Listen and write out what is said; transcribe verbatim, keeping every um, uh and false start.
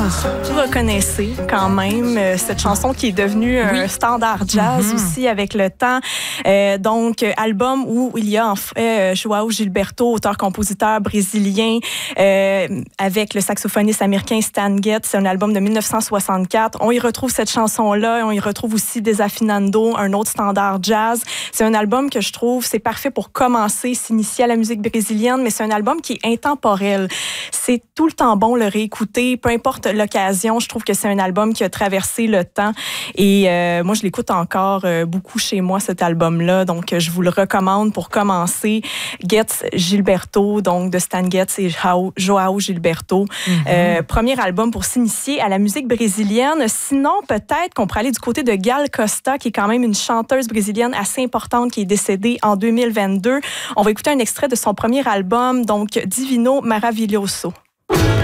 Vous reconnaissez quand même euh, cette chanson qui est devenue un Oui. standard jazz Mm-hmm. aussi avec le temps. Euh, donc, euh, album où il y a en fait euh, João Gilberto, auteur-compositeur brésilien, euh, avec le saxophoniste américain Stan Getz. C'est un album de dix-neuf cent soixante-quatre. On y retrouve cette chanson-là. On y retrouve aussi Desafinando, un autre standard jazz. C'est un album que je trouve, c'est parfait pour commencer, s'initier à la musique brésilienne, mais c'est un album qui est intemporel. C'est tout le temps bon le réécouter, peu importe l'occasion. Je trouve que c'est un album qui a traversé le temps et euh, moi, je l'écoute encore euh, beaucoup chez moi, cet album-là. Donc, je vous le recommande pour commencer. Getz Gilberto, donc de Stan Getz et João Gilberto. Mm-hmm. Euh, premier album pour s'initier à la musique brésilienne. Sinon, peut-être qu'on pourrait aller du côté de Gal Costa, qui est quand même une chanteuse brésilienne assez importante, qui est décédée en deux mille vingt-deux. On va écouter un extrait de son premier album, donc Divino Maravilhoso.